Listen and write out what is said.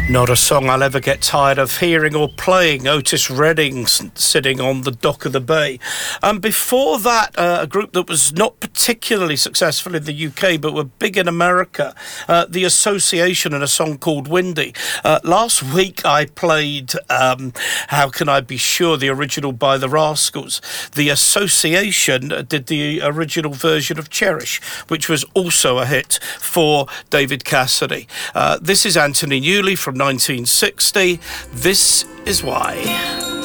Not a song I'll ever get tired of hearing or playing. Otis Redding sitting on the dock of the bay. Before that, a group that was not particularly successful in the UK but were big in America, The Association, and a song called Windy. Last week I played How Can I Be Sure, the original by the Rascals. The Association did the original version of Cherish, which was also a hit for David Cassidy. This is Anthony Newley from 1960. This is Why.